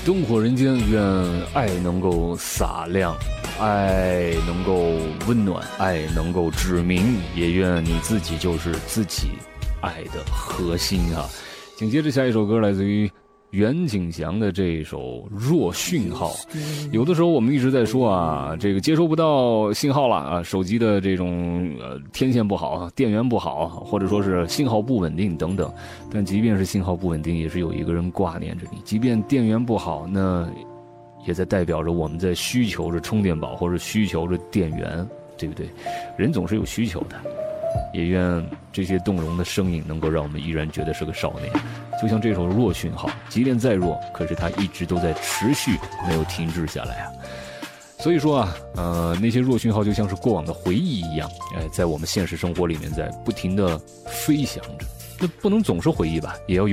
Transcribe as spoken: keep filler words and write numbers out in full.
灯火人间，愿爱能够洒亮，爱能够温暖，爱能够指明，也愿你自己就是自己爱的核心啊！紧接着下一首歌来自于袁景祥的这一首《弱讯号》。有的时候我们一直在说啊，这个接收不到信号了啊，手机的这种呃天线不好，电源不好，或者说是信号不稳定等等。但即便是信号不稳定，也是有一个人挂念着你；即便电源不好，那也在代表着我们在需求着充电宝或者需求着电源，对不对？人总是有需求的。也愿这些动容的声音能够让我们依然觉得是个少年，就像这首弱讯号，即便再弱，可是它一直都在持续，没有停滞下来啊。所以说啊，呃，那些弱讯号就像是过往的回忆一样，哎，在我们现实生活里面在不停的飞翔着。那不能总是回忆吧，也要有